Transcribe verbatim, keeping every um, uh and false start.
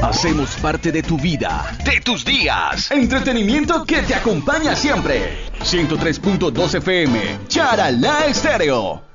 Hacemos parte de tu vida, de tus días. Entretenimiento que te acompaña siempre. ciento tres punto dos F M, Charalá Estéreo.